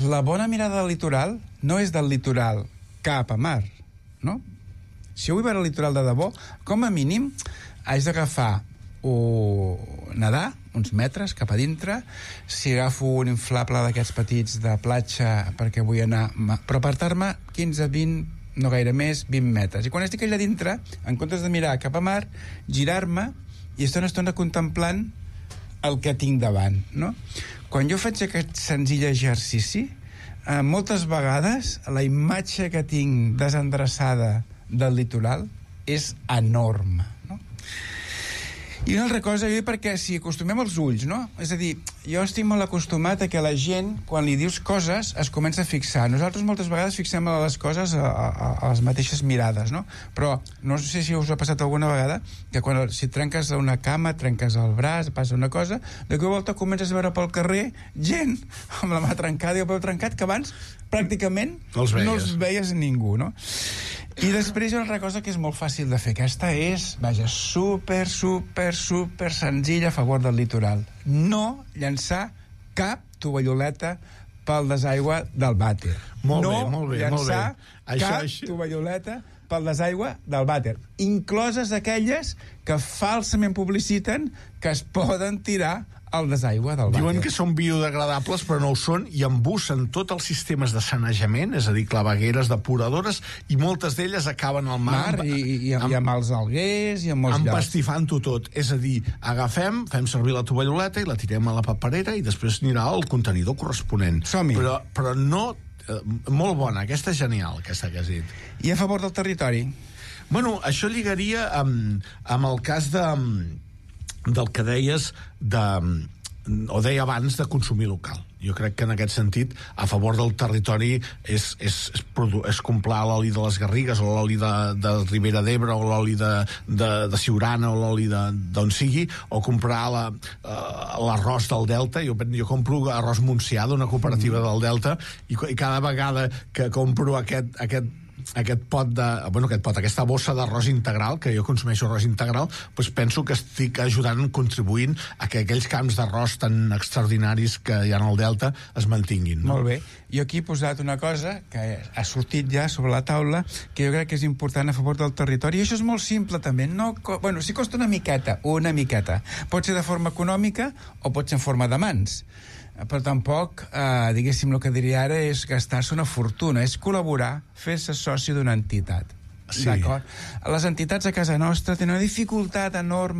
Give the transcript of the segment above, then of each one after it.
La bona mirada del litoral no és del litoral cap a mar, no? Si jo vull veure el litoral de debò, com a mínim haig d'agafar o nedar uns metres cap a dintre. Si agafo un inflable d'aquests petits de platja perquè vull anar, però apartar-me 15, 20, no gaire més, 20 metres. I quan estic allà dintre, en comptes de mirar cap a mar, girar-me i estar una estona contemplant el que tinc davant, no? Quan jo faig aquest senzill exercici, moltes vegades la imatge que tinc desendreçada del litoral és enorme, no? I una altra cosa, perquè si acostumem els ulls, no? És a dir, jo estic molt acostumat a que la gent, quan li dius coses, es comença a fixar. Nosaltres moltes vegades fixem les coses a les mateixes mirades, no? Però no sé si us ha passat alguna vegada que si trenques una cama, trenques el braç, passa una cosa, de cop volta comences a veure pel carrer gent amb la mà trencada i el peu trencat que abans pràcticament no els veies ningú, no? I després hi ha una cosa que és molt fàcil de fer. Aquesta és, vaja, super senzilla a favor del litoral. No llançar cap tovalloleta pel desaigua del vàter. Molt bé. Llançar cap tovalloleta pel desaigua del vàter, incloses aquelles que falsament publiciten que es poden tirar al desaigua del vàter. Diuen que són biodegradables, però no ho són, i embussen tots els sistemes de sanejament, és a dir, clavegueres, depuradores, i moltes d'elles acaben al mar. I amb els alguers i amb molts llocs. Empastifant-ho tot. És a dir, fem servir la tovalloleta i la tirem a la paperera i després anirà al contenidor corresponent. Som-hi. Però no... molt bona, aquesta és genial, aquesta que has dit. I a favor del territori? Bueno, això lligaria amb el cas del que deies o deia abans de consumir local. Jo crec que en aquest sentit a favor del territori és comprar l'oli de les Garrigues o l'oli de Ribera d'Ebre o l'oli de Siurana o l'oli d'on sigui, o comprar l'arròs del Delta. Jo compro arròs Montsià d'una cooperativa del Delta i cada vegada que compro aquesta bossa d'arròs integral, que jo consumeixo arròs integral, doncs penso que estic contribuint a que aquells camps d'arròs tan extraordinaris que hi ha al Delta es mantinguin, no? Molt bé. Jo aquí he posat una cosa que ha sortit ja sobre la taula, que jo crec que és important a favor del territori, i això és molt simple també. Sí costa una miqueta. Pot ser de forma econòmica o pot ser en forma de mans. Però tampoc, diguéssim, el que diria ara és gastar-se una fortuna, és col·laborar, fer-se soci d'una entitat. Sí. D'acord? Les entitats a casa nostra tenen una dificultat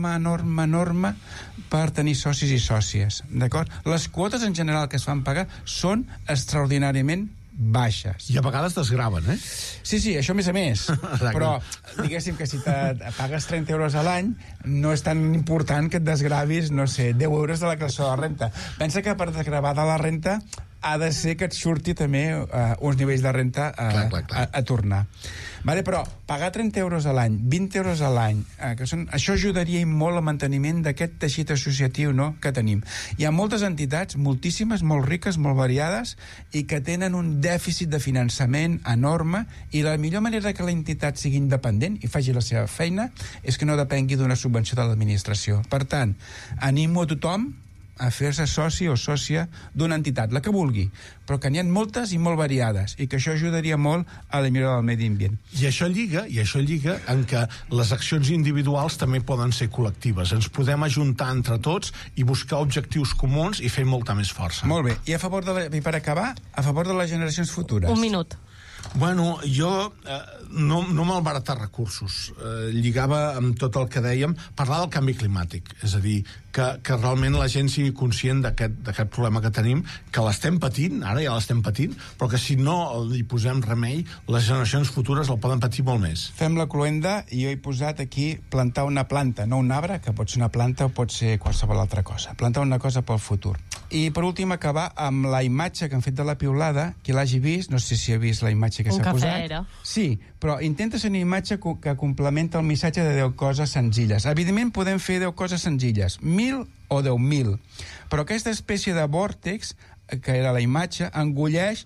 enorme per tenir socis i sòcies, d'acord? Les quotes en general que es fan pagar són extraordinàriament baixes. I a vegades desgraven, eh? Sí, això a més. Però, diguéssim que si pagues 30 euros a l'any, no és tan important que et desgravis, no sé, 10 euros de la declaració de la renta. Pensa que per desgravar de la renta ha de ser que et surti també uns nivells de renta a tornar. Vale, però pagar 30 euros a l'any, 20 euros a l'any, això ajudaria molt al manteniment d'aquest teixit associatiu, no?, que tenim. Hi ha moltes entitats, moltíssimes, molt riques, molt variades, i que tenen un dèficit de finançament enorme, i la millor manera que la entitat sigui independent i faci la seva feina és que no depengui d'una subvenció de l'administració. Per tant, animo a tothom a fer-se soci o sòcia d'una entitat, la que vulgui, però que n'hi ha moltes i molt variades, i que això ajudaria molt a la millora del medi ambient. I això lliga en que les accions individuals també poden ser col·lectives. Ens podem ajuntar entre tots i buscar objectius comuns i fer molta més força. Molt bé. I per acabar, a favor de les generacions futures? Un minut. Bueno, jo no malbaratar recursos. Lligava amb tot el que dèiem, parlar del canvi climàtic. És a dir, que realment la gent sigui conscient d'aquest problema que tenim, que l'estem patint, ara ja l'estem patint, però que si no hi posem remei, les generacions futures el poden patir molt més. Fem la cloenda, i jo he posat aquí plantar una planta, no un arbre, que pot ser una planta o pot ser qualsevol altra cosa. Plantar una cosa pel futur. I per últim acabar amb la imatge que han fet de la piulada. Qui l'hagi vist, no sé si ha vist la imatge que s'ha posat. Un cafè era. Sí, però intenta ser una imatge que complementa el missatge de 10 coses senzilles. Evidentment podem fer 10 coses senzilles, 1.000 o 10.000, però aquesta espècie de vòrtex, que era la imatge, engulleix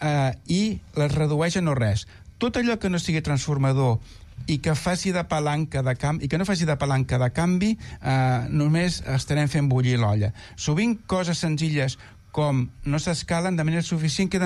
i les redueix a no res. Tot allò que no sigui transformador i que faci de palanca de canvi, i que no faci de palanca de canvi, només estarem fent bullir l'olla. Sovint coses senzilles com no s'escalen de manera suficient, queden